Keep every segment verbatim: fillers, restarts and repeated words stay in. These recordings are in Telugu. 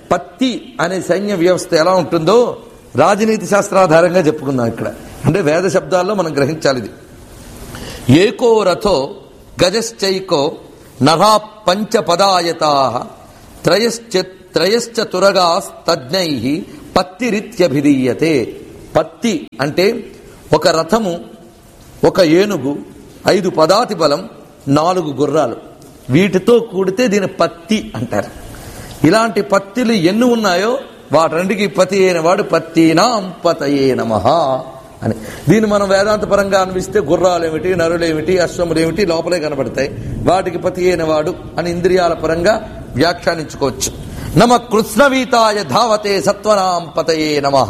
పత్తి అనే సైన్య వ్యవస్థ ఎలా ఉంటుందో రాజనీతి శాస్త్రాధారంగా చెప్పుకుందాం. ఇక్కడ అంటే వేద శబ్దాల్లో మనం గ్రహించాలి. ఇది ఏకో రథో గజశ్చైకో నరా పంచపదాయతా త్రయశ్చ త్రయశ్చ తురగాస్తజ్ఞై పత్తిరిత్యభిధీయతే. పత్తి అంటే ఒక రథము, ఒక ఏనుగు, ఐదు పదాతి బలం, నాలుగు గుర్రాలు, వీటితో కూడితే దీని పత్తి అంటారు. ఇలాంటి పత్తిలు ఎన్ని ఉన్నాయో వాటన్నిటికీ పతి అయిన వాడు పత్తీనాం పతయే నమః అని. దీన్ని మనం వేదాంత పరంగా అనిపిస్తే గుర్రాలేమిటి, నరులేమిటి, అశ్వములేమిటి లోపలే కనబడతాయి. వాటికి పతి అయిన వాడు అని ఇంద్రియాల పరంగా వ్యాఖ్యానించుకోవచ్చు. నమ కృష్ణవీతాయ ధావతే సత్వనాం పతయే నమః.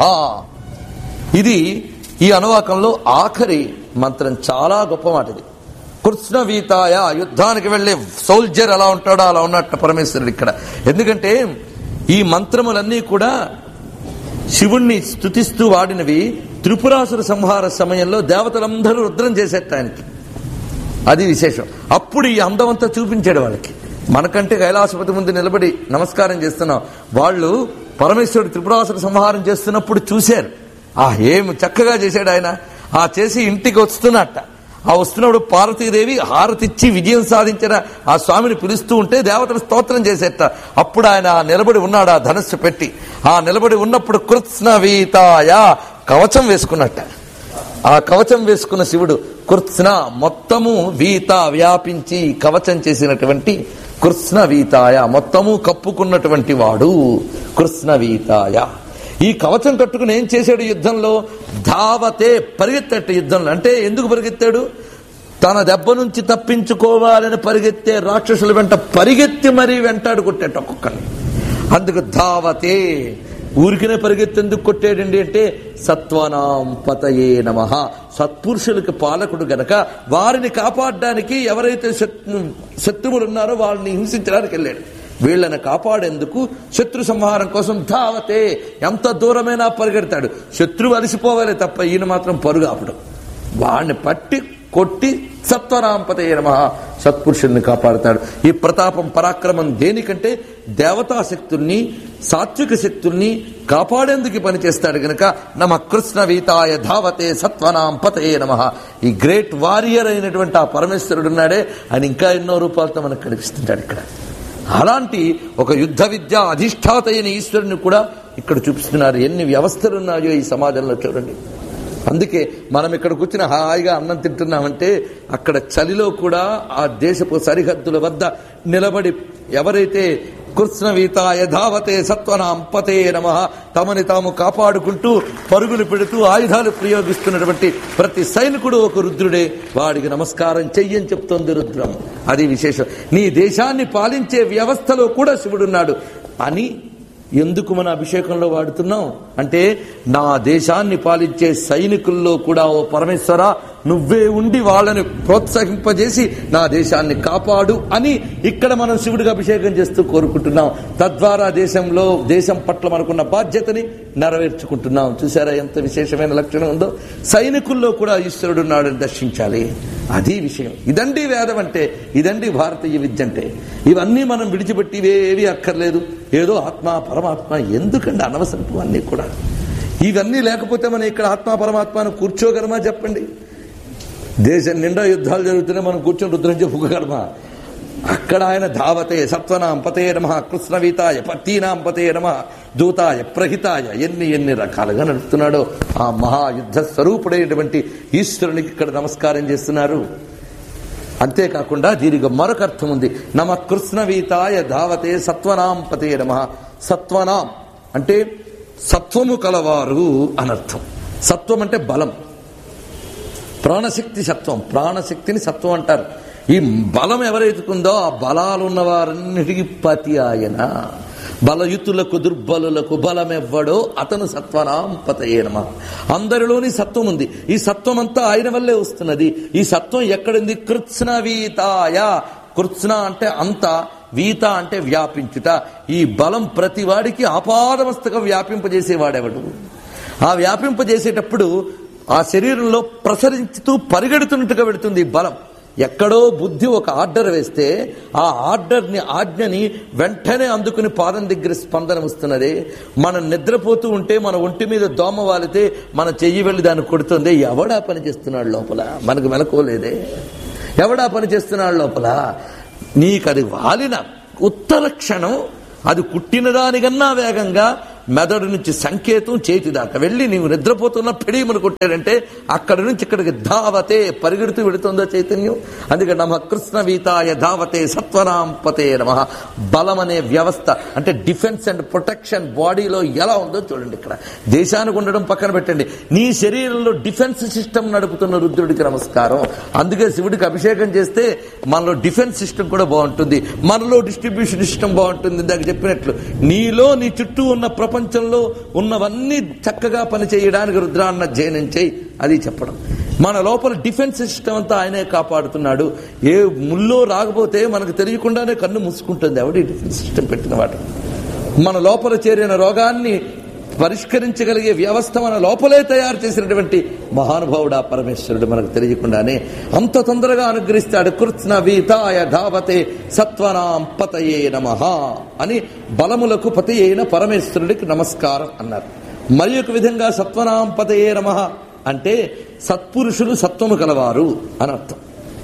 ఇది ఈ అనువాకంలో ఆఖరి మంత్రం. చాలా గొప్ప మాట ఇది. కృష్ణవీతాయ, యుద్ధానికి వెళ్లే సోల్జర్ ఎలా ఉంటాడో అలా ఉన్నట్టు పరమేశ్వరుడు ఇక్కడ. ఎందుకంటే ఈ మంత్రములన్నీ కూడా శివుణ్ణి స్తుతిస్తూ వాడినవి. త్రిపురాసుర సంహార సమయంలో దేవతలందరూ రుద్రం చేసేట ఆయనకి. అది విశేషం. అప్పుడు ఈ అందమంతా చూపించాడు వాళ్ళకి. మనకంటే కైలాసపతి ముందు నిలబడి నమస్కారం చేస్తున్నాం. వాళ్ళు పరమేశ్వరుడు త్రిపురాసుర సంహారం చేస్తున్నప్పుడు చూశారు. ఆ ఏం చక్కగా చేశాడు ఆయన. ఆ చేసి ఇంటికి వస్తున్నట్ట. ఆ వస్తున్నప్పుడు పార్వతీదేవి హారతిచ్చి విజయం సాధించిన ఆ స్వామిని పిలుస్తూ ఉంటే దేవతలు స్తోత్రం చేసేట. అప్పుడు ఆయన నిలబడి ఉన్నాడు ఆ ధనస్సు పెట్టి. ఆ నిలబడి ఉన్నప్పుడు కృత్స్నవీతాయ కవచం వేసుకున్నట్ట. ఆ కవచం వేసుకున్న శివుడు కృత్స్న మొత్తము వీత వ్యాపించి కవచం చేసినటువంటి కృష్ణవీతాయ మొత్తము కప్పుకున్నటువంటి వాడు కృష్ణవీతాయ. ఈ కవచం కట్టుకుని ఏం చేశాడు యుద్ధంలో? ధావతే, పరిగెత్తాడు యుద్ధంలో. అంటే ఎందుకు పరిగెత్తాడు? తన దెబ్బ నుంచి తప్పించుకోవాలని పరిగెత్తే రాక్షసుల వెంట పరిగెత్తి మరీ వెంటాడు కొట్టాడు ఒక్కొక్కరిని. అందుకు ధావతే. ఊరికినే పరిగెత్తేందుకు కొట్టాడండి అంటే సత్వనాం పతయే నమః. సత్పురుషులకు పాలకుడు గనక వారిని కాపాడడానికి ఎవరైతే శత్రువులు ఉన్నారో వాళ్ళని హింసించడానికి వెళ్ళాడు. వీళ్ళని కాపాడేందుకు శత్రు సంహారం కోసం ధావతే. ఎంత దూరమైనా పరిగెడతాడు. శత్రువు అలసిపోవాలి తప్ప ఈయన మాత్రం పరుగు ఆపడు. వాడిని పట్టి కొట్టి సత్వనాంపతే నమః సత్పురుషుల్ని కాపాడుతాడు. ఈ ప్రతాపం పరాక్రమం దేనికంటే దేవతాశక్తుల్ని సాత్విక శక్తుల్ని కాపాడేందుకు పనిచేస్తాడు గనక నమ కృష్ణవీతాయ ధావతే సత్వనాంపతే నమః. ఈ గ్రేట్ వారియర్ అయినటువంటి ఆ పరమేశ్వరుడు ఉన్నాడే ఆయన ఇంకా ఎన్నో రూపాలతో మనకు కనిపిస్తుంటాడు ఇక్కడ. అలాంటి ఒక యుద్ధ విద్య అధిష్టాత అయిన ఈశ్వరుని కూడా ఇక్కడ చూపిస్తున్నారు. ఎన్ని వ్యవస్థలు ఉన్నాయో ఈ సమాజంలో చూడండి. అందుకే మనం ఇక్కడ కూర్చుని హాయిగా అన్నం తింటున్నామంటే అక్కడ చలిలో కూడా ఆ దేశపు సరిహద్దుల వద్ద నిలబడి ఎవరైతే కృష్ణవీతాయ ధావతే సత్వనాంపతే నమః తమని తాము కాపాడుకుంటూ పరుగులు పెడుతూ ఆయుధాలు ప్రయోగిస్తున్నటువంటి ప్రతి సైనికుడు ఒక రుద్రుడే. వాడికి నమస్కారం చెయ్యని చెప్తోంది రుద్రం. అది విశేషం. నీ దేశాన్ని పాలించే వ్యవస్థలో కూడా శివుడున్నాడు అని ఎందుకు మన అభిషేకంలో వాడుతున్నాం అంటే నా దేశాన్ని పాలించే సైనికుల్లో కూడా ఓ పరమేశ్వర నువ్వే ఉండి వాళ్ళని ప్రోత్సహింపజేసి నా దేశాన్ని కాపాడు అని ఇక్కడ మనం శివుడికి అభిషేకం చేస్తూ కోరుకుంటున్నాం. తద్వారా దేశంలో దేశం పట్ల మనకున్న బాధ్యతని నెరవేర్చుకుంటున్నాం. చూసారా ఎంత విశేషమైన లక్షణం ఉందో. సైనికుల్లో కూడా ఈశ్వరుడు ఉన్నాడని దర్శించాలి. అది విషయం. ఇదండి వేదం అంటే, ఇదండి భారతీయ విద్య అంటే. ఇవన్నీ మనం విడిచిపెట్టి ఇవేవి అక్కర్లేదు. ఏదో ఆత్మ పరమాత్మ ఎందుకండి అనవసరపు అన్నీ కూడా. ఇవన్నీ లేకపోతే మనం ఇక్కడ ఆత్మ పరమాత్మను కూర్చోగలమా చెప్పండి? దేశం నిండా యుద్ధాలు జరుగుతున్నాయి, మనం కూర్చొని రుద్రం చెప్పుకోగలమా? అక్కడ ఆయన ధావతే సత్వనాం పతే నమః కృష్ణవీతాయ పత్తీనాం పతే నమః దూతాయ ప్రహితాయ ఎన్ని ఎన్ని రకాలుగా నడుపుతున్నాడో ఆ మహాయుద్ధ స్వరూపుడైనటువంటి ఈశ్వరునికి ఇక్కడ నమస్కారం చేస్తున్నారు. అంతేకాకుండా దీనికి మరొక అర్థం ఉంది. నమ కృష్ణవీతాయ ధావతే సత్వనాం పతే నమః. సత్వనాం అంటే సత్వము కలవారు అనర్థం. సత్వం అంటే బలం, ప్రాణశక్తి సత్వం. ప్రాణశక్తిని సత్వం అంటారు. ఈ బలం ఎవరైతుందో ఆ బలాలు ఉన్న వారన్నిటికీ పతి ఆయన. బలయుతులకు దుర్బలులకు బలమెవ్వడో అతను సత్వనాం పతయే నమః. అందరిలోని సత్వం ఉంది. ఈ సత్వం అంతా ఆయన వల్లే వస్తున్నది. ఈ సత్వం ఎక్కడుంది? కృత్స్నవీతాయ. కృత్స్న అంటే అంత, వీత అంటే వ్యాపించుట. ఈ బలం ప్రతి వాడికి ఆపాదమస్తకం వ్యాపింపజేసేవాడెవడు? ఆ వ్యాపింపజేసేటప్పుడు ఆ శరీరంలో ప్రసరించుతూ పరిగెడుతున్నట్టుగా పెడుతుంది బలం. ఎక్కడో బుద్ధి ఒక ఆర్డర్ వేస్తే ఆ ఆర్డర్ని ఆజ్ఞని వెంటనే అందుకుని పాదం దగ్గర స్పందన వస్తున్నది. మనం నిద్రపోతూ ఉంటే మన ఒంటి మీద దోమ వాలితే మన చెయ్యి వెళ్ళి దాన్ని కొడుతుంది. ఎవడా పని చేస్తున్నాడు లోపల? మనకు మెలకోలేదే. ఎవడా పని చేస్తున్నాడు లోపల? నీకు అది వాలిన ఉత్తర క్షణం అది కుట్టిన దానికన్నా వేగంగా మెదడు నుంచి సంకేతం చేతి దాకా వెళ్ళి నీవు నిద్రపోతున్న పిడిమని కొట్టాడంటే అక్కడి నుంచి ఇక్కడికి ధావతే పరిగెడుతూ వెళుతుందో చైతన్యం. అందుకే నమ కృష్ణ వీతాయ ధావతే సత్వనాంపతే నమ. బలం అనే వ్యవస్థ అంటే డిఫెన్స్ అండ్ ప్రొటెక్షన్ బాడీలో ఎలా ఉందో చూడండి. ఇక్కడ దేశానికి ఉండడం పక్కన పెట్టండి, నీ శరీరంలో డిఫెన్స్ సిస్టమ్ నడుపుతున్న రుద్రుడికి నమస్కారం. అందుకే శివుడికి అభిషేకం చేస్తే మనలో డిఫెన్స్ సిస్టమ్ కూడా బాగుంటుంది, మనలో డిస్ట్రిబ్యూషన్ సిస్టమ్ బాగుంటుంది. ఇందాక చెప్పినట్లు నీలో నీ చుట్టూ ఉన్న ప్రపంచంలో ఉన్నవన్నీ చక్కగా పనిచేయడానికి రుద్రాన్న జయనం చేయి, అది చెప్పడం. మన లోపల డిఫెన్స్ సిస్టమ్ అంతా ఆయనే కాపాడుతున్నాడు. ఏ ముల్లో రాకపోతే మనకు తెలియకుండానే కన్ను మూసుకుంటుంది. ఎవడి డిఫెన్స్ సిస్టమ్ పెట్టిన వాడు? మన లోపల చేరిన రోగాన్ని పరిష్కరించగలిగే వ్యవస్థ మన లోపలే తయారు చేసినటువంటి మహానుభావుడు ఆ పరమేశ్వరుడు. మనకు తెలియకుండానే అంత తొందరగా అనుగ్రహిస్తాడు. కృత్స్న వీతాయ ధావతే సత్వనాం పతయే నమః అని బలములకు పతి అయిన పరమేశ్వరుడికి నమస్కారం అన్నారు. మరి ఒక విధంగా సత్వనాం పతయే నమః అంటే సత్పురుషులు సత్వము కలవారు అని అర్థం.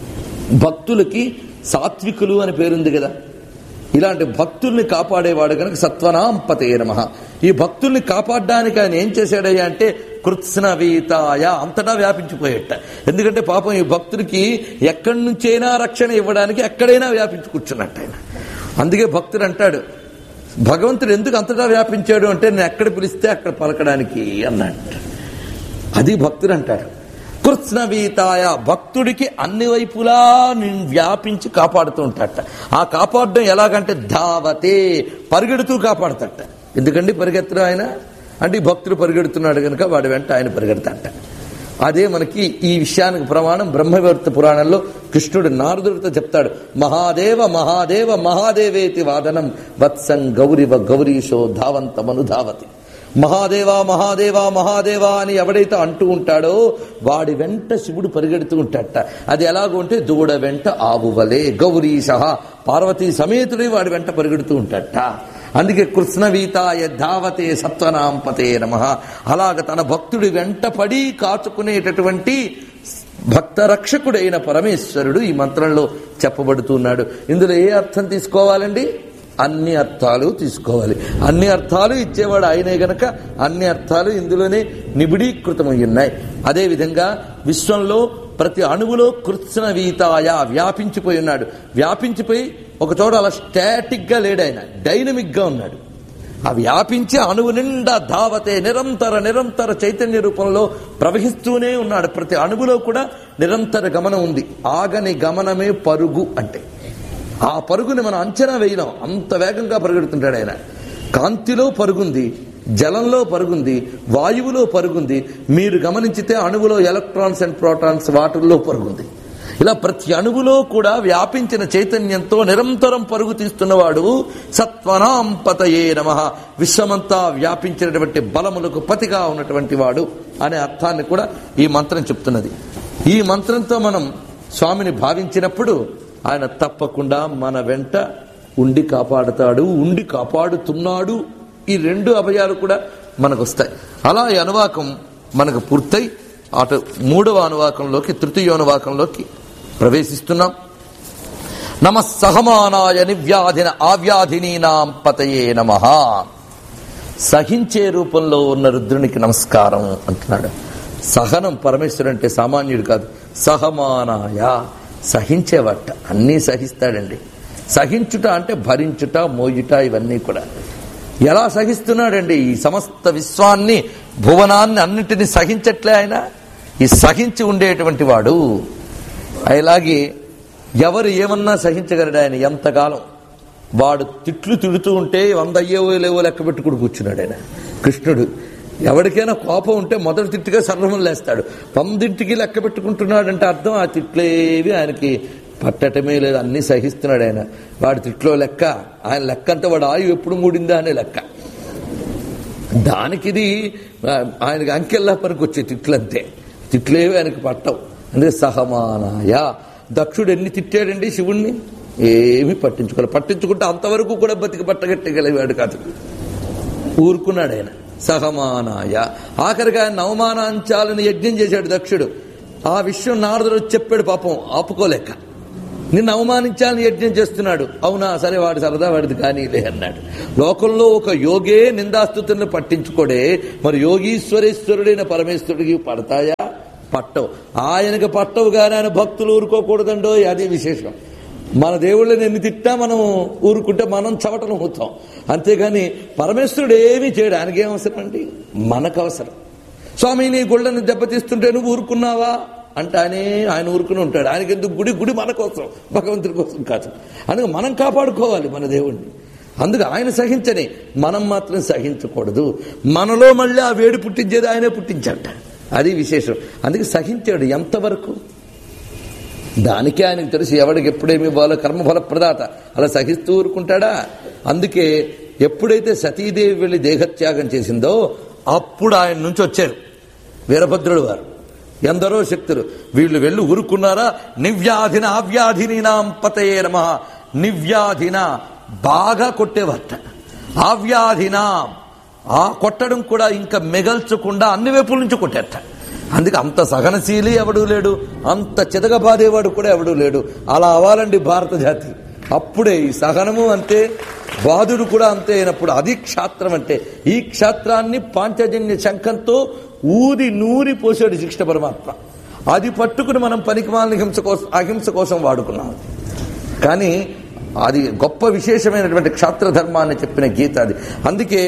భక్తులకి సాత్వికులు అని పేరుంది కదా. ఇలాంటి భక్తుల్ని కాపాడేవాడు కనుక సత్వనాం పతయే నమః. ఈ భక్తుల్ని కాపాడడానికి ఆయన ఏం చేశాడయ్యా అంటే కృత్స్నవీతాయ అంతటా వ్యాపించిపోయేట. ఎందుకంటే పాపం ఈ భక్తుడికి ఎక్కడి నుంచైనా రక్షణ ఇవ్వడానికి ఎక్కడైనా వ్యాపించి కూర్చున్నట్టు ఆయన. అందుకే భక్తుడు అంటాడు, భగవంతుడు ఎందుకు అంతటా వ్యాపించాడు అంటే నేను ఎక్కడ పిలిస్తే అక్కడ పలకడానికి అన్నట్టు. అది భక్తుడు అంటాడు. కృత్స్నవీతాయ భక్తుడికి అన్ని వైపులా నేను వ్యాపించి కాపాడుతూ ఉంటాట. ఆ కాపాడడం ఎలాగంటే ధావతే పరిగెడుతూ కాపాడుతాట. ఎందుకండి పరిగెత్తడం ఆయన అంటే భక్తుడు పరిగెడుతున్నాడు కనుక వాడి వెంట ఆయన పరిగెడతాట. అదే మనకి ఈ విషయానికి ప్రమాణం బ్రహ్మవర్త పురాణంలో కృష్ణుడు నారదుడితో చెప్తాడు, మహాదేవ మహాదేవ మహాదేవేతి వాదనం వత్సం గౌరివ గౌరీశో ధావంతమనుధావతి. మహాదేవా మహాదేవా మహాదేవా అని ఎవడైతే అంటూ ఉంటాడో వాడి వెంట శివుడు పరిగెడుతూ ఉంటాడట. అది ఎలాగో ఉంటే దూడ వెంట ఆవువలే గౌరీశ పార్వతీ సమేతుడి వాడి వెంట పరిగెడుతూ ఉంటాడట. అందుకే కృష్ణవీతాయ ధావతే సత్వనాం పతే నమః. అలాగ తన భక్తుడి వెంట పడి కాచుకునేటటువంటి భక్త రక్షకుడైన పరమేశ్వరుడు ఈ మంత్రంలో చెప్పబడుతున్నాడు. ఇందులో ఏ అర్థం తీసుకోవాలండి? అన్ని అర్థాలు తీసుకోవాలి. అన్ని అర్థాలు ఇచ్చేవాడు ఆయనే గనక అన్ని అర్థాలు ఇందులోనే నిబిడీకృతమై ఉన్నాయి. అదేవిధంగా విశ్వంలో ప్రతి అణువులో కృత్స్నవీతాయ వ్యాపించిపోయి ఉన్నాడు. వ్యాపించిపోయి ఒక చోట అలా స్టాటిక్ గా లేడు, ఆయన డైనమిక్ గా ఉన్నాడు. ఆ వ్యాపించి అణువు నిండా ధావతే నిరంతర నిరంతర చైతన్య రూపంలో ప్రవహిస్తూనే ఉన్నాడు. ప్రతి అణువులో కూడా నిరంతర గమనం ఉంది. ఆగని గమనమే పరుగు అంటే. ఆ పరుగుని మనం అంచనా వేయలేం, అంత వేగంగా పరిగెడుతుంటాడు ఆయన. కాంతిలో పరుగుంది, జలంలో పరుగుంది, వాయువులో పరుగుంది. మీరు గమనించితే అణువులో ఎలక్ట్రాన్స్ అండ్ ప్రోటాన్స్ వాటిల్లో పరుగుంది. ఇలా ప్రతి అణువులో కూడా వ్యాపించిన చైతన్యంతో నిరంతరం పరుగు తీస్తున్నవాడు సత్వనాం పతయే నమః. విశ్వమంతా వ్యాపించినటువంటి బలములకు పతిగా ఉన్నటువంటి వాడు అనే అర్థాన్ని కూడా ఈ మంత్రం చెప్తున్నది. ఈ మంత్రంతో మనం స్వామిని భావించినప్పుడు ఆయన తప్పకుండా మన వెంట ఉండి కాపాడుతాడు, ఉండి కాపాడుతున్నాడు. ఈ రెండు అభయాలు కూడా మనకు వస్తాయి. అలా ఈ అనువాకం మనకు పూర్తయి అటు మూడవ అనువాకంలోకి తృతీయోనువాకంలోకి ప్రవేశిస్తున్నాం. నమ సహమానాయ నివ్యాధిన ఆవ్యాధినీనాం పతయే నమః. సహించే రూపంలో ఉన్న రుద్రునికి నమస్కారం అంటున్నాడు. సహనం పరమేశ్వరుడు అంటే సామాన్యుడు కాదు. సహమానాయ సహించేవట, అన్నీ సహిస్తాడండి. సహించుట అంటే భరించుట, మోయుట, ఇవన్నీ కూడా. ఎలా సహిస్తున్నాడండి? ఈ సమస్త విశ్వాన్ని, భువనాన్ని అన్నింటినీ సహించట్లే ఆయన. ఈ సహించి ఉండేటువంటి వాడు. అలాగే ఎవరు ఏమన్నా సహించగలడు ఆయన ఎంతకాలం. వాడు తిట్లు తిడుతూ ఉంటే వంద అయ్యేవో లేవో లెక్క పెట్టుకుని కూర్చున్నాడు ఆయన కృష్ణుడు. ఎవరికైనా కోపం ఉంటే మొదటి తిట్టుగా సర్వములు లేస్తాడు. పందింటికి లెక్క పెట్టుకుంటున్నాడంటే అర్థం ఆ తిట్లేవి ఆయనకి పట్టటమే లేదు, అన్ని సహిస్తున్నాడు ఆయన. వాడి తిట్లో లెక్క, ఆయన లెక్క అంతా వాడు ఆయువు ఎప్పుడు మూడిందా అనే లెక్క. దానికిది ఆయనకి అంకెల్లా పనికి వచ్చే తిట్లంతే. తిట్లేవి ఆయనకి పట్టవు. అంటే సహమానాయ దక్షుడు ఎన్ని తిట్టాడండి శివుణ్ణి, ఏమి పట్టించుకోవాలి. పట్టించుకుంటే అంతవరకు కూడా బతికి పట్టగట్టగలిగాడు కాదు, ఊరుకున్నాడు ఆయన. సహమానాయ, ఆఖరిగా ఆయన అవమానించాలని యజ్ఞం చేశాడు దక్షుడు. ఆ విషయం నారదుడు చెప్పాడు, పాపం ఆపుకోలేక. నిన్ను అవమానించాలని యజ్ఞం చేస్తున్నాడు. అవునా, సరే వాడి సరదా వాడిది కానీలే అన్నాడు. లోకంలో ఒక యోగే నిందాస్తుతులను పట్టించుకోడే, మరి యోగీశ్వరేశ్వరుడైన పరమేశ్వరుడికి పడతాయా? పట్టవు. ఆయనకు పట్టవు కానీ ఆయన భక్తులు ఊరుకోకూడదండో, అది విశేషం. మన దేవుళ్ళని ఎన్ని తిట్టా మనం ఊరుకుంటే మనం చవటలు అవుతాం. అంతేగాని పరమేశ్వరుడు ఏమీ చేయడు. ఆయనకేం అవసరం అండి, మనకు అవసరం. స్వామి నీ గుళ్ళని దెబ్బతీస్తుంటే నువ్వు ఊరుకున్నావా అంటే ఆయనే ఆయన ఊరుకుని ఉంటాడు. ఆయనకి ఎందుకు గుడి గుడి మన కోసం, భగవంతుడి కోసం కాదు. అందుకే మనం కాపాడుకోవాలి మన దేవుణ్ణి. అందుకు ఆయన సహించని, మనం మాత్రం సహించకూడదు. మనలో మళ్ళీ ఆ వేడి పుట్టించేది ఆయనే పుట్టించట, అది విశేషం. అందుకే సహించాడు. ఎంతవరకు దానికే ఆయనకు తెలుసు ఎవడికి ఎప్పుడేమి ఇవ్వాలో. కర్మఫల ప్రదాత, అలా సహిస్తూ ఊరుకుంటాడా? అందుకే ఎప్పుడైతే సతీదేవి వెళ్లి దేహత్యాగం చేసిందో అప్పుడు ఆయన నుంచి వచ్చారు వీరభద్రుడు వారు, ఎందరో శక్తులు. వీళ్ళు వెళ్ళి ఊరుకున్నారా? నివ్యాధిన అవ్యాధిని నాం పతయే నమః. నివ్యాధిన బాగా కొట్టేవారట, అవ్యాధిన ఆ కొట్టడం కూడా ఇంకా మిగల్చకుండా అన్ని వైపుల నుంచి కొట్టారట. అందుకే అంత సహనశీలి ఎవడూ లేడు, అంత చితగబాదేవాడు కూడా ఎవడూ లేడు. అలా అవ్వాలండి భారత జాతి. అప్పుడే ఈ సహనము అంతే, బాధుడు కూడా అంతే అయినప్పుడు అది క్షాత్రం అంటే. ఈ క్షాత్రాన్ని పాంచజన్య శంఖంతో ఊది నూరి పోసాడు శ్రీకృష్ణ పరమాత్మ. అది పట్టుకుని మనం పనికిమాలిన హింస కోసం అహింస కోసం వాడుకున్నాం. కానీ అది గొప్ప విశేషమైనటువంటి క్షాత్రధర్మాన్ని చెప్పిన గీత అది. అందుకే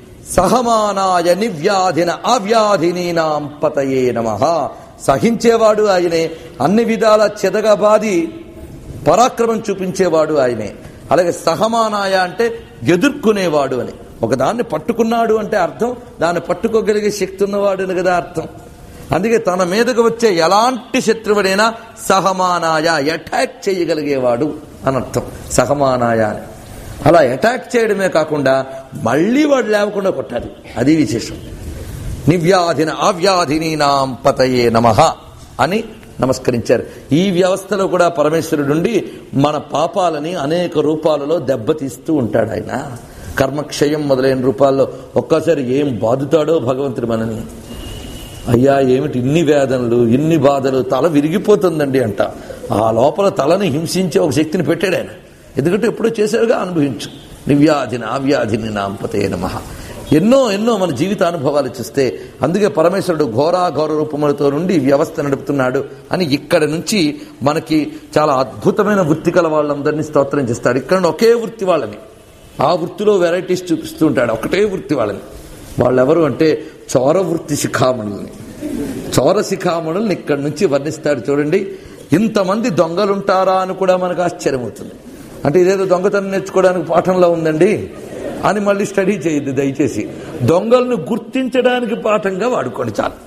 సహమానాయ నివ్యాధిన అవ్యాధినీనాం పతయే నమః. సహించేవాడు ఆయనే, అన్ని విధాల చెదగబాది పరాక్రమం చూపించేవాడు ఆయనే. అలాగే సహమానాయ అంటే ఎదుర్కొనేవాడు అని. ఒకదాన్ని పట్టుకున్నాడు అంటే అర్థం దాన్ని పట్టుకోగలిగే శక్తి ఉన్నవాడు అని కదా అర్థం. అందుకే తన మీదకు వచ్చే ఎలాంటి శత్రువుడైనా సహమానాయ, అటాక్ చేయగలిగేవాడు అని అర్థం సహమానాయ అని. అలా అటాక్ చేయడమే కాకుండా మళ్లీ వాడు లేవకుండా కొట్టాలి, అది విశేషం. నివ్యాధిన అవ్యాధినీనాం పతయే నమః అని నమస్కరించారు. ఈ వ్యవస్థలో కూడా పరమేశ్వరుడుండి మన పాపాలని అనేక రూపాలలో దెబ్బతీస్తూ ఉంటాడు. ఆయన కర్మక్షయం మొదలైన రూపాల్లో ఒక్కసారి ఏం బాధుతాడో భగవంతుడు మనని. అయ్యా ఏమిటి ఇన్ని వేదనలు, ఇన్ని బాధలు, తల విరిగిపోతుందండి అంట. ఆ లోపల తలని హింసించే ఒక శక్తిని పెట్టాడు ఆయన. ఎందుకంటే ఎప్పుడో చేశారుగా, అనుభవించు. నివ్యాధిన అవ్యాధిని నాంపతయే నమః. ఎన్నో ఎన్నో మన జీవిత అనుభవాలు చూస్తే అందుకే పరమేశ్వరుడు ఘోరాఘోర రూపములతో నుండి వ్యవస్థ నడుపుతున్నాడు అని ఇక్కడ నుంచి మనకి చాలా అద్భుతమైన వృత్తి కల వాళ్ళందరినీ స్తోత్రం చేస్తాడు. ఇక్కడ ఒకే వృత్తి వాళ్ళని, ఆ వృత్తిలో వెరైటీస్ చూపిస్తూ ఉంటాడు. ఒకటే వృత్తి వాళ్ళని. వాళ్ళెవరు అంటే చోర వృత్తి శిఖామణుల్ని, చోర శిఖామణుల్ని ఇక్కడి నుంచి వర్ణిస్తాడు. చూడండి, ఇంతమంది దొంగలుంటారా అని కూడా మనకు ఆశ్చర్యం అవుతుంది. అంటే ఇదేదో దొంగతనం నేర్చుకోవడానికి పాఠంలో ఉందండి అని మళ్ళీ స్టడీ చేయద్దు దయచేసి. దొంగలను గుర్తించడానికి పాఠంగా వాడుకోండి చాలు.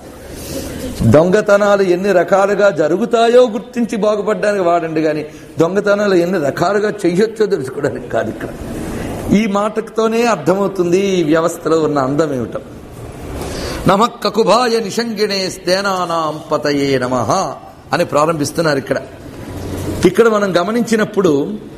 దొంగతనాలు ఎన్ని రకాలుగా జరుగుతాయో గుర్తించి బాగుపడడానికి వాడండి, కానీ దొంగతనాలు ఎన్ని రకాలుగా చెయ్యొచ్చో తెలుసుకోవడానికి కాదు. ఇక్కడ ఈ మాటతోనే అర్థమవుతుంది ఈ వ్యవస్థలో ఉన్న అందం ఏమిటో. నమః కకుభాయ నిషంగిణే స్తేనానాం పతయే నమః అని ప్రారంభిస్తున్నారు ఇక్కడ. ఇక్కడ మనం గమనించినప్పుడు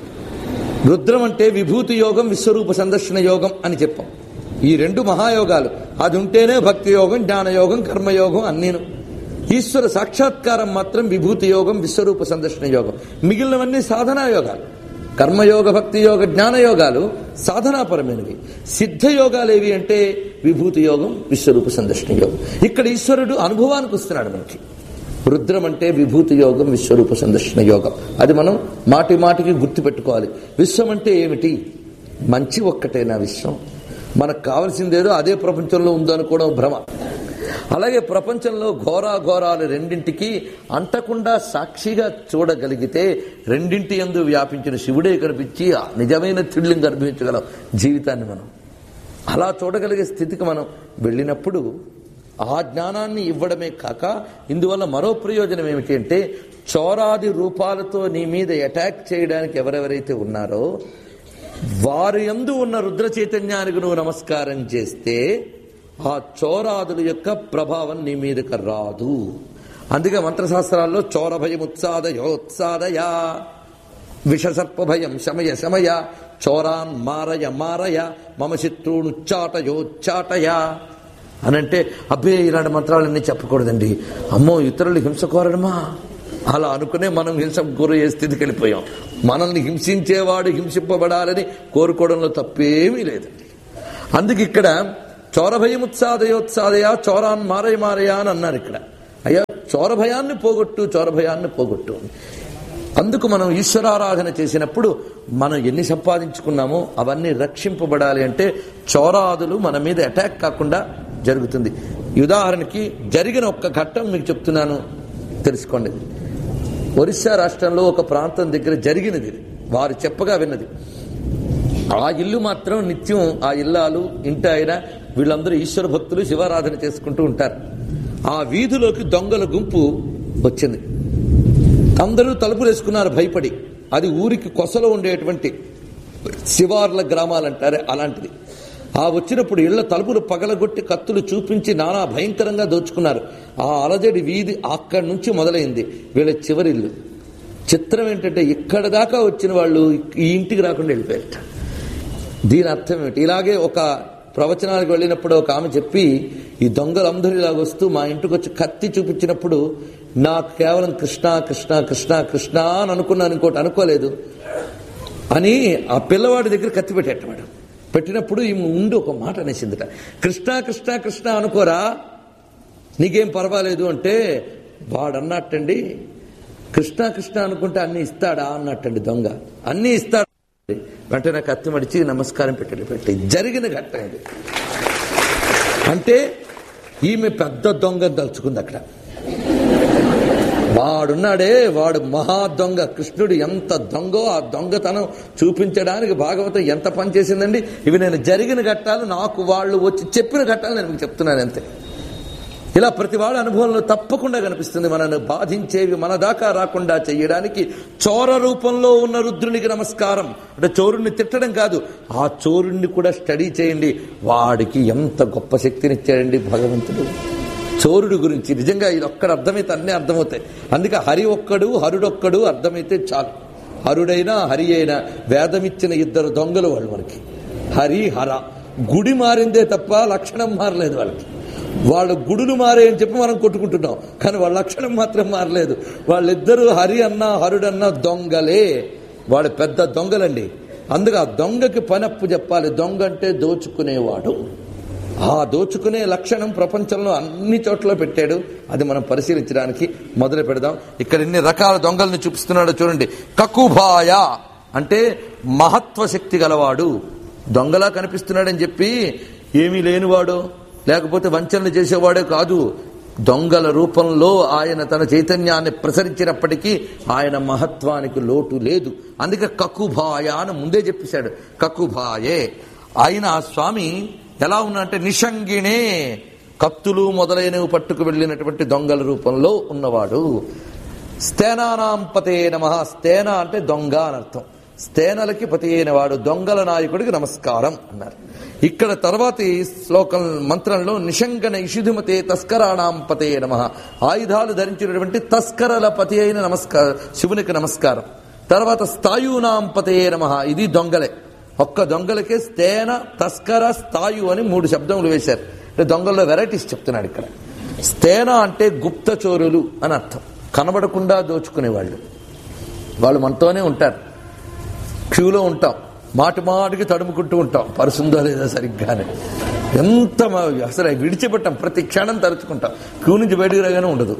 రుద్రం అంటే విభూతి యోగం, విశ్వరూప సందర్శన యోగం అని చెప్పాం. ఈ రెండు మహాయోగాలు, అది ఉంటేనే భక్తి యోగం, జ్ఞానయోగం, కర్మయోగం అన్నీను. ఈశ్వర సాక్షాత్కారం మాత్రం విభూతి యోగం, విశ్వరూప సందర్శన యోగం. మిగిలినవన్నీ సాధనా యోగాలు. కర్మయోగ, భక్తి యోగ, జ్ఞానయోగాలు సాధనాపరమైనవి. సిద్ధయోగాలు ఏవి అంటే విభూతి యోగం, విశ్వరూప సందర్శన యోగం. ఇక్కడ ఈశ్వరుడు అనుభవానికి వస్తున్నాడు మనకి. రుద్రం అంటే విభూతి యోగం, విశ్వరూప సందర్శన యోగం. అది మనం మాటి మాటికి గుర్తుపెట్టుకోవాలి. విశ్వం అంటే ఏమిటి? మంచి ఒక్కటేనా విశ్వం? మనకు కావలసిందేదో అదే ప్రపంచంలో ఉందనుకోవడం భ్రమ. అలాగే ప్రపంచంలో ఘోరాఘోరాలు రెండింటికి అంటకుండా సాక్షిగా చూడగలిగితే రెండింటి యందు వ్యాపించిన శివుడే కనిపించి నిజమైన థ్రిల్లింగ్ అనుభవించగలం జీవితాన్ని మనం. అలా చూడగలిగే స్థితికి మనం వెళ్ళినప్పుడు ఆ జ్ఞానాన్ని ఇవ్వడమే కాక ఇందువల్ల మరో ప్రయోజనం ఏమిటి అంటే చోరాది రూపాలతో నీ మీద అటాక్ చేయడానికి ఎవరెవరైతే ఉన్నారో వారి యందు ఉన్న రుద్ర చైతన్యానికి నువ్వు నమస్కారం చేస్తే ఆ చోరాదుల యొక్క ప్రభావం నీ మీదకి రాదు. అందుకే మంత్రశాస్త్రాల్లో చోర భయం ఉత్సాదయోత్సాదయా, విషసర్ప భయం శమయ శమయ, చోరాన్ మారయ మారయ, మమ శత్రువునుచ్చాటయోచ్చాటయ అనంటే అబ్బే ఇలాంటి మంత్రాలన్నీ చెప్పకూడదండి, అమ్మో ఇతరులు హింస కోరడమా అలా అనుకునే మనం హింసకు గురయ్యే స్థితికి వెళ్ళిపోయాం. మనల్ని హింసించేవాడు హింసింపబడాలని కోరుకోవడంలో తప్పేమీ లేదండి. అందుకు ఇక్కడ చోర భయముత్సాదయోత్సాదయ, చోరాన్ మారయ మారయ అని అన్నారు. ఇక్కడ అయ్యా చోర భయాన్ని పోగొట్టు, చోర భయాన్ని పోగొట్టు. అందుకు మనం ఈశ్వరారాధన చేసినప్పుడు మనం ఎన్ని సంపాదించుకున్నామో అవన్నీ రక్షింపబడాలి అంటే చోరాదులు మన మీద అటాక్ కాకుండా జరుగుతుంది. ఈ ఉదాహరణకి జరిగిన ఒక్క ఘట్టం మీకు చెప్తున్నాను, తెలుసుకోండి. ఒరిస్సా రాష్ట్రంలో ఒక ప్రాంతం దగ్గర జరిగినది, వారు చెప్పగా విన్నది. ఆ ఇల్లు మాత్రం నిత్యం ఆ ఇల్లాలు ఇంటి ఆయన వీళ్ళందరూ ఈశ్వర భక్తులు శివారాధన చేసుకుంటూ ఉంటారు. ఆ వీధిలోకి దొంగల గుంపు వచ్చింది. అందరూ తలుపులు వేసుకున్నారు భయపడి. అది ఊరికి కొసలో ఉండేటువంటి శివార్ల గ్రామాలంటారే అలాంటిది. ఆ వచ్చినప్పుడు ఇళ్ల తలుపులు పగలగొట్టి కత్తులు చూపించి నానా భయంకరంగా దోచుకున్నారు. ఆ అలజడి వీధి అక్కడి నుంచి మొదలైంది, వీళ్ళ చివరిల్లు. చిత్రం ఏంటంటే ఇక్కడ దాకా వచ్చిన వాళ్ళు ఈ ఇంటికి రాకుండా వెళ్ళిపోయారట. దీని అర్థం ఏమిటి? ఇలాగే ఒక ప్రవచనానికి వెళ్ళినప్పుడు ఒక ఆమె చెప్పి, ఈ దొంగలందరూ ఇలాగ వస్తూ మా ఇంటికి వచ్చి కత్తి చూపించినప్పుడు నాకు కేవలం కృష్ణ కృష్ణ కృష్ణ కృష్ణ అని అనుకున్నాను, ఇంకోటి అనుకోలేదు అని ఆ పిల్లవాడి దగ్గర కత్తి పెట్టేటవాడు. పెట్టినప్పుడు ఈ ముందు ఒక మాట అనేసిందట, కృష్ణ కృష్ణ కృష్ణ అనుకోరా నీకేం పర్వాలేదు అంటే, వాడు అన్నట్టండి కృష్ణ కృష్ణ అనుకుంటే అన్ని ఇస్తాడా అన్నట్టండి దొంగ, అన్ని ఇస్తాడు. వెంటనే కత్తి మడిచి నమస్కారం పెట్టండి పెట్టి జరిగిన ఘట్టం ఇది. అంటే ఈమె పెద్ద దొంగ దలుచుకుంది అక్కడ. వాడున్నాడే వాడు మహా దొంగ. కృష్ణుడు ఎంత దొంగో ఆ దొంగతనం చూపించడానికి భాగవతం ఎంత పనిచేసిందండి. ఇవి నేను జరిగిన ఘట్టాలు, నాకు వాళ్ళు వచ్చి చెప్పిన ఘట్టాలు నేను మీకు చెప్తున్నాను అంతే. ఇలా ప్రతి వాళ్ళ అనుభవంలో తప్పకుండా కనిపిస్తుంది. మనను బాధించేవి మన దాకా రాకుండా చేయడానికి చోర రూపంలో ఉన్న రుద్రునికి నమస్కారం. అంటే చోరుణ్ణి తిట్టడం కాదు, ఆ చోరుణ్ణి కూడా స్టడీ చేయండి. వాడికి ఎంత గొప్ప శక్తినిచ్చాడండి భగవంతుడు చోరుడి గురించి. నిజంగా ఇది ఒక్కడ అర్థమైతే అన్నీ అర్థమవుతాయి. అందుకే హరి ఒక్కడు హరుడొక్కడు అర్థమైతే చాలు. హరుడైనా హరి అయినా వేదమిచ్చిన ఇద్దరు దొంగలు వాళ్ళు మనకి. హరి హర గుడి మారిందే తప్ప లక్షణం మారలేదు వాళ్ళకి. వాళ్ళ గుడులు మారే అని చెప్పి మనం కొట్టుకుంటున్నాం, కానీ వాళ్ళ లక్షణం మాత్రం మారలేదు. వాళ్ళిద్దరూ హరి అన్నా హరుడన్నా దొంగలే. వాడు పెద్ద దొంగలండి. అందుకే ఆ దొంగకి పనప్పు చెప్పాలి. దొంగ అంటే దోచుకునేవాడు. ఆ దోచుకునే లక్షణం ప్రపంచంలో అన్ని చోట్ల పెట్టాడు. అది మనం పరిశీలించడానికి మొదలు పెడదాం. ఇక్కడ ఎన్ని రకాల దొంగల్ని చూపిస్తున్నాడో చూడండి. కకుభాయ అంటే మహత్వ శక్తి గలవాడు. దొంగలా కనిపిస్తున్నాడని చెప్పి ఏమీ లేనివాడు లేకపోతే వంచనలు చేసేవాడే కాదు. దొంగల రూపంలో ఆయన తన చైతన్యాన్ని ప్రసరించినప్పటికీ ఆయన మహత్వానికి లోటు లేదు. అందుకే కకుభాయ అని ముందే చెప్పేశాడు. కకుభాయే ఆయన ఆ స్వామి ఎలా ఉన్నంటే నిషంగిణే, కత్తులు మొదలైనవి పట్టుకు వెళ్ళినటువంటి దొంగల రూపంలో ఉన్నవాడు. స్తేనానాం పతే నమః. స్తేన అంటే దొంగ అని అర్థం. స్తేనలకి పతి అయిన వాడు, దొంగల నాయకుడికి నమస్కారం అన్నారు. ఇక్కడ తర్వాతి శ్లోకం మంత్రంలో నిషంగన ఇషుధిమతే తస్కరాణాం పతే నమః. ఆయుధాలు ధరించినటువంటి తస్కరల పతి అయిన నమస్కారం శివునికి నమస్కారం. తర్వాత స్థాయూనాం పతే నమః. ఇది దొంగలే. ఒక్క దొంగలకే స్తేన తస్కర స్థాయు అని మూడు శబ్దములు వేశారు. అంటే దొంగల్లో వెరైటీస్ చెప్తున్నాడు ఇక్కడ. స్తేన అంటే గుప్త చోరులు అని అర్థం. కనబడకుండా దోచుకునేవాళ్ళు. వాళ్ళు మనతోనే ఉంటారు, క్యూలో ఉంటాం, మాటి మాటికి తడుముకుంటూ ఉంటాం, పరుసుందో లేదా సరిగ్గానే. ఎంత అసలు విడిచిపెట్టాం, ప్రతి క్షణం తరుచుకుంటాం. క్యూ నుంచి బయటికి రాగానే ఉండదు.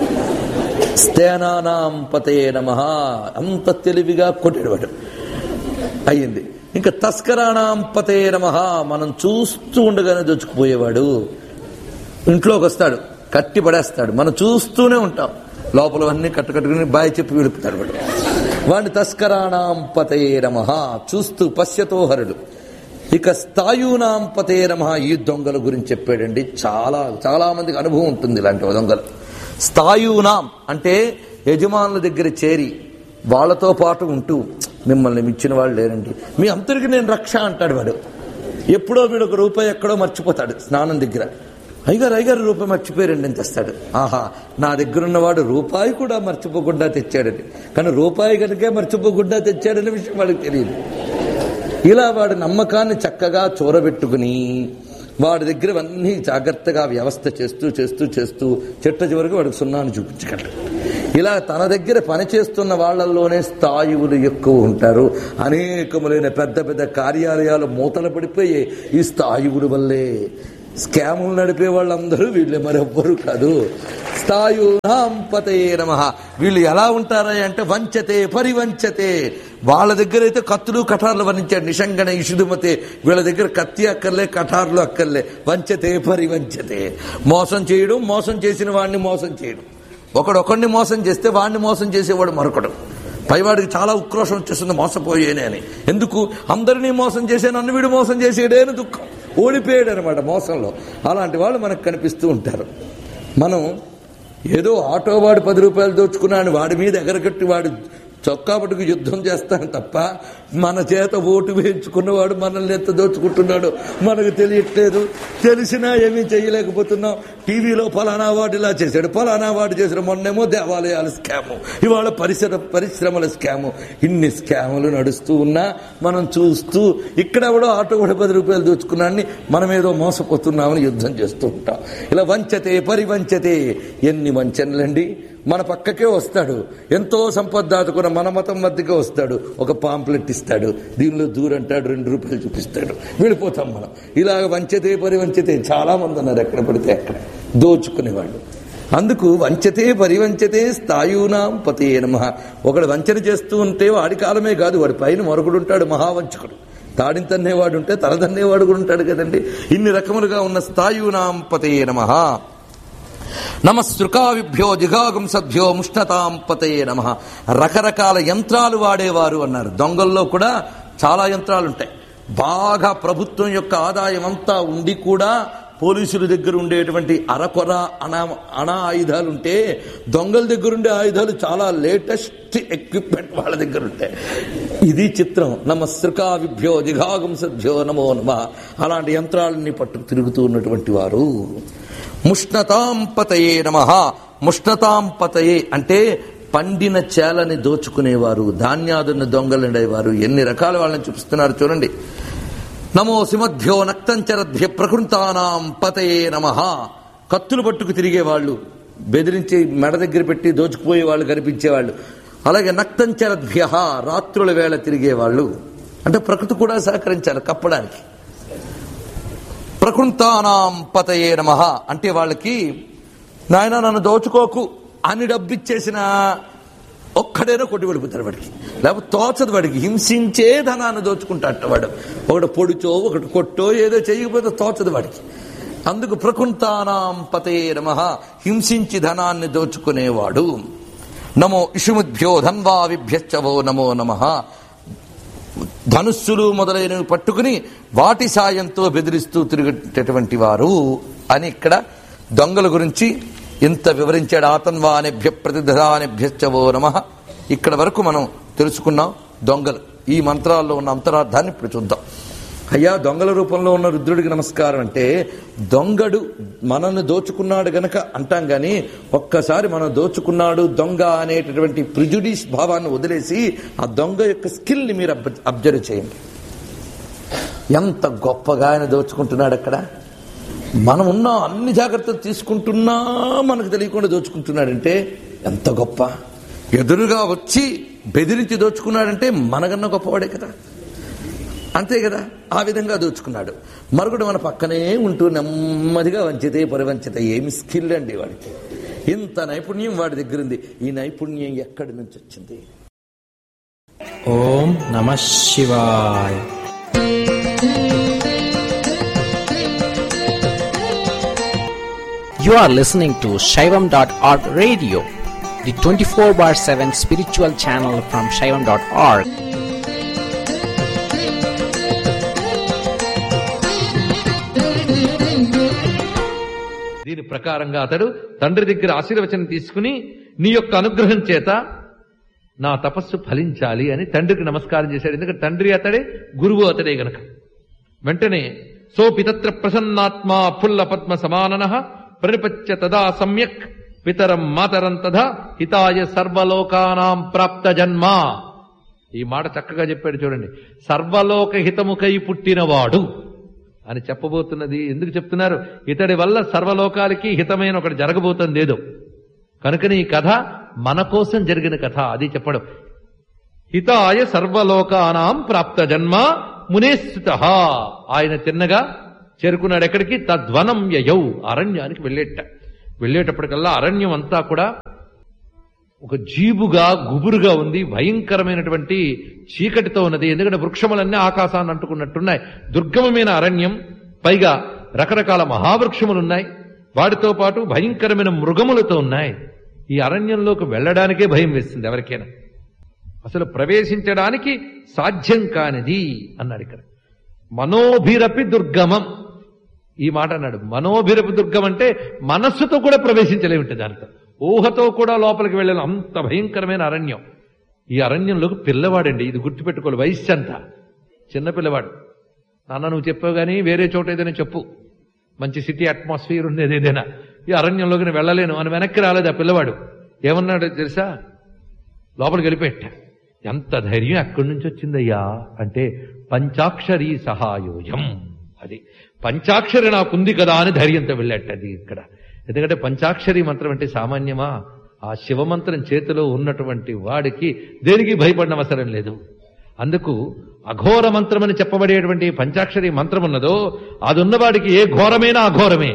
స్తేనానాం పతే నమః. అంత తెలివిగా కొట్టేవాడు అయ్యింది. ఇంకా తస్కరాణాం పతే నమః. మనం చూస్తూ ఉండగానే దోచుకుపోయేవాడు. ఇంట్లోకి వస్తాడు, కట్టి పడేస్తాడు, మనం చూస్తూనే ఉంటాం. లోపల అన్ని కట్టుకట్టుకుని బాయ్ చెప్పి విడుపుతాడు వాడు. వాడిని తస్కరాణాం పతే నమః. చూస్తూ పశ్యతో హరుడు. ఇక స్థాయూనాం పతే నమః. ఈ దొంగల గురించి చెప్పాడండి. చాలా చాలా మందికి అనుభవం ఉంటుంది ఇలాంటి దొంగలు. స్థాయూనాం అంటే యజమానుల దగ్గర చేరి వాళ్లతో పాటు ఉంటూ, మిమ్మల్ని మించిన వాళ్ళు లేరండి, మీ అందరికీ నేను రక్ష అంటాడు వాడు. ఎప్పుడో వీడు ఒక రూపాయి ఎక్కడో మర్చిపోతాడు స్నానం దగ్గర. అయ్యగారు అయ్యగారు రూపాయి మర్చిపోయారండి అని తెస్తాడు. ఆహా, నా దగ్గరున్నవాడు రూపాయి కూడా మర్చిపోకుండా తెచ్చాడని. కానీ రూపాయి కనుకే మర్చిపోకుండా తెచ్చాడనే విషయం వాడికి తెలియదు. ఇలా వాడి నమ్మకాన్ని చక్కగా చూరబెట్టుకుని వాడి దగ్గర అన్నీ జాగ్రత్తగా వ్యవస్థ చేస్తూ చేస్తూ చేస్తూ చిట్ట చివరికి వాడికి సున్నాను చూపించగలడు. ఇలా తన దగ్గర పనిచేస్తున్న వాళ్లలోనే స్థాయువులు ఎక్కువ ఉంటారు. అనేకములైన పెద్ద పెద్ద కార్యాలయాలు మూతలు పడిపోయే ఈ స్థాయువుల వల్లే. స్కాములు నడిపే వాళ్ళందరూ వీళ్ళే, మరెవ్వరూ కాదు. స్థాయూనాం పతయే నమః. వీళ్ళు ఎలా ఉంటారా అంటే వంచతే పరివంచతే. వాళ్ళ దగ్గర అయితే కత్తులు కఠార్లు వర్ణించాడు. నిషంగణ ఇషుదుమతే. వీళ్ళ దగ్గర కత్తి అక్కర్లే, కఠార్లు అక్కర్లే. వంచతే పరివంచతే. మోసం చేయడం, మోసం చేసిన వాడిని మోసం చేయడం. ఒకడొకడిని మోసం చేస్తే వాడిని మోసం చేసేవాడు మరొకడు. పైవాడికి చాలా ఉక్రోషం వచ్చేస్తుంది, మోసపోయేనే అని. ఎందుకు? అందరినీ మోసం చేసే నన్ను వీడు మోసం చేసేడే అని దుఃఖం. ఓడిపోయాడు అనమాట మోసంలో. అలాంటి వాళ్ళు మనకు కనిపిస్తూ ఉంటారు. మనం ఏదో ఆటో వాడు పది రూపాయలు దోచుకున్నాడు, వాడి మీద ఎగరగట్టి వాడు చొక్కా పట్టుకు యుద్ధం చేస్తాను తప్ప మన చేత ఓటు వేయించుకున్నవాడు మనల్ని ఎంత దోచుకుంటున్నాడో మనకు తెలియట్లేదు. తెలిసినా ఏమీ చేయలేకపోతున్నాం. టీవీలో ఫలానా వాడు ఇలా చేశాడు, ఫలానా వాడు చేసిన, మొన్నేమో దేవాలయాల స్కాము, ఇవాళ పరిసర పరిశ్రమల స్కాము. ఇన్ని స్కాములు నడుస్తూ ఉన్నా మనం చూస్తూ ఇక్కడెవడో ఆటో కూడా పది రూపాయలు దోచుకున్నాడని మనం ఏదో మోసపోతున్నామని యుద్ధం చేస్తూ ఉంటాం. ఇలా వంచతే పరివంచతే. ఎన్ని వంచనలండి. మన పక్కకే వస్తాడు, ఎంతో సంపద్దాచుకున్న మన మతం మధ్యకే వస్తాడు, ఒక పాంప్లెట్ ఇస్తాడు, దీనిలో దూరంటాడు, రెండు రూపాయలు చూపిస్తాడు, వెళ్ళిపోతాం మనం. ఇలాగ వంచతే పరివంచతే చాలా మంది ఉన్నారు, ఎక్కడ పడితే అక్కడ దోచుకునేవాళ్ళు. అందుకు వంచతే పరివంచతే స్థాయూనాం పతయే నమః. ఒకడు వంచన చేస్తూ ఉంటే వాడి కాలమే కాదు, వాడి పైన మరొకడు ఉంటాడు, మహావంచకుడు. తాడిని తన్నేవాడు ఉంటే తల తన్నేవాడు కూడా ఉంటాడు కదండి. ఇన్ని రకములుగా ఉన్న స్థాయూనాం పతయే నమః. నమస్సృకావిభ్యో జిఘాగుంసభ్యో ముష్ణతాం పతయే నమః. రకరకాల యంత్రాలు వాడేవారు అన్నారు. దొంగల్లో కూడా చాలా యంత్రాలు ఉంటాయి. బాగా ప్రభుత్వం యొక్క ఆదాయం అంతా ఉండి కూడా పోలీసుల దగ్గర ఉండేటువంటి అరకొర అనా అనా ఆయుధాలు ఉంటే దొంగల దగ్గర ఉండే ఆయుధాలు చాలా లేటెస్ట్ ఎక్విప్మెంట్ వాళ్ళ దగ్గర ఉంటాయి. ఇది చిత్రం. నమస్సృకావిభ్యో జిఘాగుంసభ్యో నమో నమః. అలాంటి యంత్రాలన్నీ పట్టుకు తిరుగుతూ ఉన్నటువంటి వారు. ముష్ణతాం పతయే నమః. ముష్ణతాం పతయే అంటే పండిన చేలని దోచుకునేవారు, ధాన్యాదుని దొంగలుండేవారు. ఎన్ని రకాల వాళ్ళని చూపిస్తున్నారు చూడండి. నమో సింహభ్యో నక్తంచరద్భ్య ప్రకృతానాం పతయే నమః. కత్తులు పట్టుకు తిరిగేవాళ్ళు, బెదిరించి మెడ దగ్గర పెట్టి దోచుకుపోయే వాళ్ళు కనిపించేవాళ్ళు. అలాగే నక్తంచరద్భ్య రాత్రుల వేళ తిరిగేవాళ్ళు. అంటే ప్రకృతి కూడా సహకరించాలి కప్పడానికి. ప్రకృతానాం పతయే నమః అంటే వాళ్ళకి నాయన నన్ను దోచుకోకు అని డబ్బిచ్చేసిన ఒక్కడైనా కొట్టి వెళ్ళిపోతాడు వాడికి, లేకపోతే తోచదు వాడికి. హింసించే ధనాన్ని దోచుకుంటాట వాడు. ఒకటి పొడిచో ఒకటి కొట్టో ఏదో చేయకపోతే తోచదు వాడికి. అందుకు ప్రకృతానాం పతయే నమః. హింసించి ధనాన్ని దోచుకునేవాడు. నమో ఇషుముభ్యో ధన్వావిభ్యశ్చవో నమో నమః. ధనుస్సులు మొదలైనవి పట్టుకుని వాటి సాయంతో బెదిరిస్తూ తిరిగేటటువంటి వారు అని ఇక్కడ దొంగల గురించి ఇంత వివరించాడు. ఆతన్వానిభ్య ప్రతిధానిభ్యశ్చవో నమః. ఇక్కడ వరకు మనం తెలుసుకున్నాం దొంగలు. ఈ మంత్రాల్లో ఉన్న అంతరార్థాన్ని ఇప్పుడు చూద్దాం. అయ్యా, దొంగల రూపంలో ఉన్న రుద్రుడికి నమస్కారం అంటే దొంగడు మనల్ని దోచుకున్నాడు గనక అంటాం. గాని ఒక్కసారి మనం దోచుకున్నాడు దొంగ అనేటటువంటి ప్రిజుడిస్ భావాన్ని వదిలేసి ఆ దొంగ యొక్క స్కిల్ ని మీరు అబ్జర్వ్ చేయండి. ఎంత గొప్పగా ఆయన దోచుకుంటున్నాడు. అక్కడ మనం ఉన్న అన్ని జాగ్రత్తలు తీసుకుంటున్నా మనకు తెలియకుండా దోచుకుంటున్నాడంటే ఎంత గొప్ప. ఎదురుగా వచ్చి బెదిరించి దోచుకున్నాడంటే మనకన్నా గొప్పవాడే కదా. అంతే కదా. ఆ విధంగా దోచుకున్నాడు. మరొకడు మన పక్కనే ఉంటూ నెమ్మదిగా వంచితే పరివంచితే. ఏమి స్కిల్ అండి వాడికి. ఇంత నైపుణ్యం వాడి దగ్గర ఉంది. ఈ నైపుణ్యం ఎక్కడి నుంచి వచ్చింది? ఓం నమః శివాయ. You are listening to Shaivam dot org radio, the twenty-four bar seven spiritual channel from Shaivam dot org. దీని ప్రకారంగా అతడు తండ్రి దగ్గర ఆశీర్వచనం తీసుకుని నీ యొక్క అనుగ్రహం చేత నా తపస్సు ఫలించాలి అని తండ్రికి నమస్కారం చేశాడు. ఎందుకంటే తండ్రి అతడే, గురువు అతడే గనక. వెంటనే సోపి తత్ర ప్రసన్నాత్మా ఫుల్ల పద్మ సమానన ప్రనిపత్య తదా సమ్యక్ పితరం మాతరం తథా హితాయ సర్వలోకానాం ప్రాప్త జన్మ. ఈ మాట చక్కగా చెప్పాడు చూడండి. సర్వలోక హితముకై పుట్టినవాడు అని చెప్పబోతున్నది ఎందుకు చెప్తున్నారు? ఇతడి వల్ల సర్వలోకాలకి హితమైన ఒకటి జరగబోతుంది ఏదో. కనుకని ఈ కథ మన కోసం జరిగిన కథ, అది చెప్పడం. హితాయ సర్వలోకానాం ప్రాప్త జన్మ మునేస్తుత. ఆయన తిన్నగా చేరుకున్నాడు ఎక్కడికి? తద్వనం యయౌ, అరణ్యానికి వెళ్ళేట. వెళ్ళేటప్పటికల్లా అరణ్యం అంతా కూడా ఒక జీబుగా గుబురుగా ఉంది, భయంకరమైనటువంటి చీకటితో ఉన్నది. ఎందుకంటే వృక్షములన్నీ ఆకాశాన్ని అంటుకున్నట్టున్నాయి. దుర్గమమైన అరణ్యం, పైగా రకరకాల మహావృక్షములున్నాయి, వాటితో పాటు భయంకరమైన మృగములతో ఉన్నాయి. ఈ అరణ్యంలోకి వెళ్ళడానికే భయం వేస్తుంది ఎవరికైనా. అసలు ప్రవేశించడానికి సాధ్యం కానిది అన్నాడు ఇక్కడ. మనోభిరపి దుర్గమం, ఈ మాట అన్నాడు. మనోభిరపి దుర్గం అంటే మనస్సుతో కూడా ప్రవేశించలేమిటి, దాంతో ఊహతో కూడా లోపలికి వెళ్ళాలి, అంత భయంకరమైన అరణ్యం. ఈ అరణ్యంలోకి పిల్లవాడండి, ఇది గుర్తుపెట్టుకోవాలి. వయస్సు అంత చిన్న పిల్లవాడు. నాన్న నువ్వు చెప్పావు కానీ వేరే చోట ఏదైనా చెప్పు, మంచి సిటీ అట్మాస్ఫియర్ ఉండేది ఏదైనా, ఈ అరణ్యంలోకి నేను వెళ్ళలేను అని వెనక్కి రాలేదు ఆ పిల్లవాడు. ఏమన్నాడు తెలుసా? లోపలికి వెళ్ళిపోయాట. ఎంత ధైర్యం ఎక్కడి నుంచి వచ్చిందయ్యా అంటే పంచాక్షరీ సహాయోయం, అది పంచాక్షరి నాకుంది కదా అని ధైర్యంతో వెళ్ళాట. అది ఇక్కడ ఎందుకంటే పంచాక్షరి మంత్రం అంటే సామాన్యమా? ఆ శివమంత్రం చేతిలో ఉన్నటువంటి వాడికి దేనికి భయపడిన అవసరం లేదు. అందుకు అఘోర మంత్రం అని చెప్పబడేటువంటి పంచాక్షరి మంత్రం ఉన్నదో అది ఉన్నవాడికి ఏ ఘోరమైనా అఘోరమే.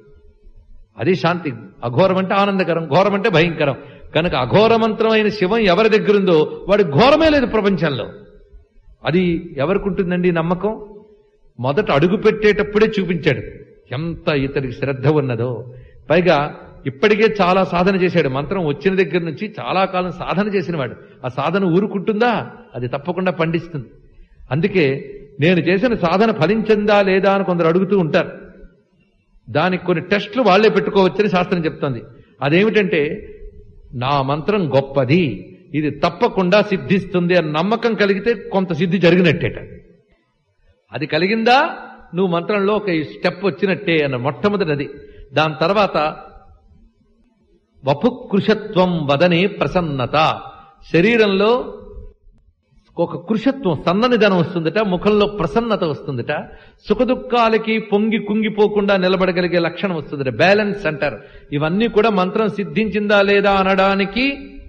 అది శాంతి. అఘోరం అంటే ఆనందకరం, ఘోరం అంటే భయంకరం. కనుక అఘోర మంత్రం అయిన శివం ఎవరి దగ్గరుందో వాడి ఘోరమే లేదు ప్రపంచంలో. అది ఎవరికి ఉంటుందండి నమ్మకం? మొదట అడుగు పెట్టేటప్పుడే చూపించాడు ఎంత ఇతడికి శ్రద్ధ ఉన్నదో. పైగా ఇప్పటికే చాలా సాధన చేశాడు. మంత్రం వచ్చిన దగ్గర నుంచి చాలా కాలం సాధన చేసినవాడు. ఆ సాధన ఊరుకుంటుందా? అది తప్పకుండా పండిస్తుంది. అందుకే నేను చేసిన సాధన ఫలించిందా లేదా అని కొందరు అడుగుతూ ఉంటారు. దానికి కొన్ని టెస్టులు వాళ్లే పెట్టుకోవచ్చని శాస్త్రం చెప్తోంది. అదేమిటంటే నా మంత్రం గొప్పది, ఇది తప్పకుండా సిద్ధిస్తుంది అని నమ్మకం కలిగితే కొంత సిద్ధి జరిగినట్టేట. అది కలిగిందా నువ్వు మంత్రంలో ఒక స్టెప్ వచ్చినట్టే అన్న మొట్టమొదటిది. దాని తర్వాత వపుకృషత్వం వదనే ప్రసన్నత, శరీరంలో ఒక కృషత్వం, సన్ననిధనం వస్తుందట, ముఖంలో ప్రసన్నత వస్తుందట, సుఖదుఖాలకి పొంగి కుంగిపోకుండా నిలబడగలిగే లక్షణం వస్తుందట, బ్యాలెన్స్ అంటారు. ఇవన్నీ కూడా మంత్రం సిద్ధించిందా లేదా అనడానికి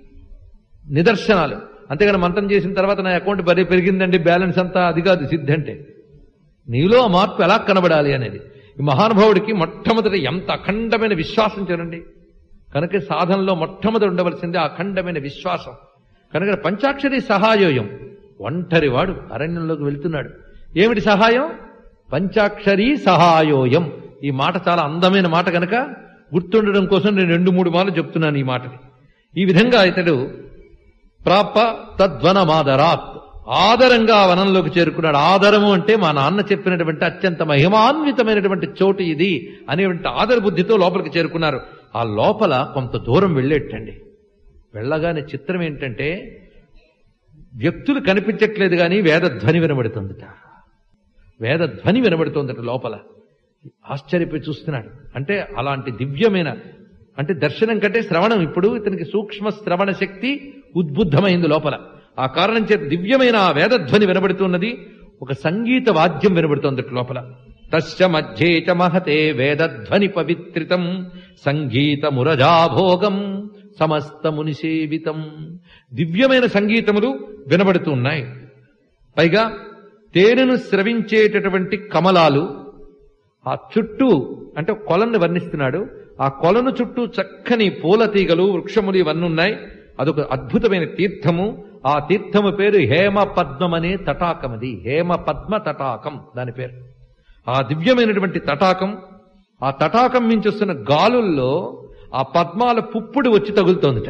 నిదర్శనాలు. అంతేగాని మంత్రం చేసిన తర్వాత నా అకౌంట్ బరీ పెరిగిందండి బ్యాలెన్స్ అంతా, అది కాదు సిద్ధి అంటే. నీలో ఆ మార్పు ఎలా కనబడాలి అనేది. ఈ మహానుభావుడికి మొట్టమొదటి ఎంత అఖండమైన విశ్వాసం చూడండి. కనుక సాధనలో మొట్టమొదటి ఉండవలసింది అఖండమైన విశ్వాసం. కనుక పంచాక్షరి సహాయోయం, ఒంటరి వాడు అరణ్యంలోకి వెళ్తున్నాడు. ఏమిటి సహాయం? పంచాక్షరీ సహాయోయం. ఈ మాట చాలా అందమైన మాట కనుక గుర్తుండడం కోసం నేను రెండు మూడు మార్లు చెప్తున్నాను ఈ మాటని. ఈ విధంగా ఇతడు ప్రాప తద్వనమాదరాత్, ఆదరంగా వనంలోకి చేరుకున్నాడు. ఆదరము అంటే మా నాన్న చెప్పినటువంటి అత్యంత మహిమాన్వితమైనటువంటి చోటు ఇది అనేటువంటి ఆదర బుద్ధితో లోపలికి చేరుకున్నారు. ఆ లోపల కొంత దూరం వెళ్ళేటండి. వెళ్ళగానే చిత్రం ఏంటంటే వ్యక్తులు కనిపించట్లేదు కానీ వేదధ్వని వినబడుతుందట. వేదధ్వని వినబడుతోందట లోపల. ఆశ్చర్యపోయి చూస్తున్నాడు. అంటే అలాంటి దివ్యమైన, అంటే దర్శనం కంటే శ్రవణం, ఇప్పుడు ఇతనికి సూక్ష్మ శ్రవణ శక్తి ఉద్బుద్ధమైంది లోపల. ఆ కారణం చేత దివ్యమైన ఆ వేదధ్వని వినబడుతున్నది. ఒక సంగీత వాద్యం వినబడుతోందట లోపల. తస్య మధ్యే చ మహతే వేదధ్వని పవిత్రితం సంగీతమురజాభోగం సమస్త మునిసేవితం. దివ్యమైన సంగీతములు వినబడుతూ ఉన్నాయి. పైగా తేనెను స్రవించేటటువంటి కమలాలు ఆ చుట్టూ, అంటే కొలను వర్ణిస్తున్నాడు. ఆ కొలను చుట్టూ చక్కని పూల తీగలు, వృక్షములు ఇవన్నీ ఉన్నాయి. అదొక అద్భుతమైన తీర్థము. ఆ తీర్థము పేరు హేమ పద్మం అనే తటాకం. అది హేమ పద్మ తటాకం దాని పేరు. ఆ దివ్యమైనటువంటి తటాకం, ఆ తటాకం నుంచి వస్తున్న గాలుల్లో ఆ పద్మాల పుప్పుడు వచ్చి తగులుతోందిట.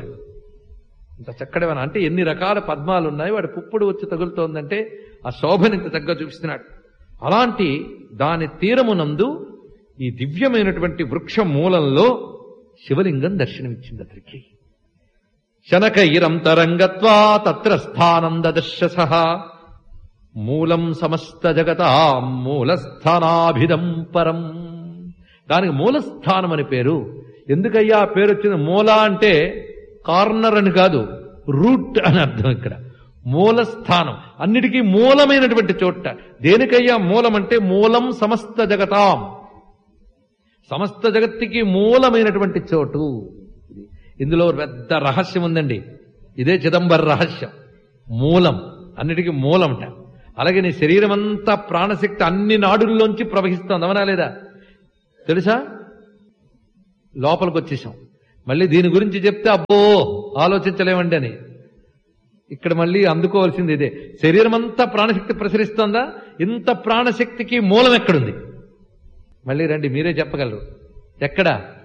ఇంత చక్కడమైన, అంటే ఎన్ని రకాల పద్మాలు ఉన్నాయి, వాడి పుప్పుడు వచ్చి తగులుతోందంటే ఆ శోభని ఇంత చక్కగా చూపిస్తున్నాడు. అలాంటి దాని తీరమునందు ఈ దివ్యమైనటువంటి వృక్ష మూలంలో శివలింగం దర్శనమిచ్చింది అతనికి. శనకైరంతరంగత్వా తత్ర స్థానం దదర్శ సహ. మూలం సమస్త జగతాం మూలస్థానాభిదం పరం. దానికి మూలస్థానం అని పేరు. ఎందుకయ్యా ఆ పేరు వచ్చింది? మూల అంటే కార్నర్ అని కాదు, రూట్ అని అర్థం. ఇక్కడ మూలస్థానం, అన్నిటికీ మూలమైనటువంటి చోట. దేనికయ్యా మూలం అంటే మూలం సమస్త జగతాం, సమస్త జగత్తుకి మూలమైనటువంటి చోటు. ఇందులో పెద్ద రహస్యం ఉందండి. ఇదే చిదంబర రహస్యం. మూలం, అన్నిటికీ మూలంట. అలాగే నీ శరీరం అంతా ప్రాణశక్తి అన్ని నాడుల్లోంచి ప్రవహిస్తోంది, అవునా లేదా? తెలుసా? లోపలికి వచ్చేసాం. మళ్ళీ దీని గురించి చెప్తే అబ్బో ఆలోచించలేమండి అని. ఇక్కడ మళ్ళీ అందుకోవాల్సింది ఇదే. శరీరం అంతా ప్రాణశక్తి ప్రసరిస్తోందా? ఇంత ప్రాణశక్తికి మూలం ఎక్కడుంది? మళ్ళీ రండి, మీరే చెప్పగలరు. ఎక్కడ?